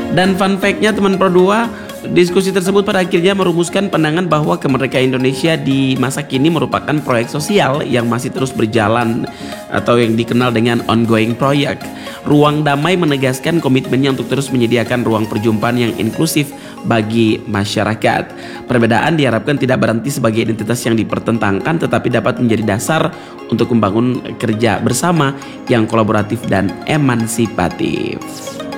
Dan fun fact-nya teman Pro 2, diskusi tersebut pada akhirnya merumuskan pandangan bahwa kemerdekaan Indonesia di masa kini merupakan proyek sosial yang masih terus berjalan atau yang dikenal dengan ongoing project. Ruang Damai menegaskan komitmennya untuk terus menyediakan ruang perjumpaan yang inklusif bagi masyarakat. Perbedaan diharapkan tidak berhenti sebagai identitas yang dipertentangkan, tetapi dapat menjadi dasar untuk membangun kerja bersama yang kolaboratif dan emansipatif.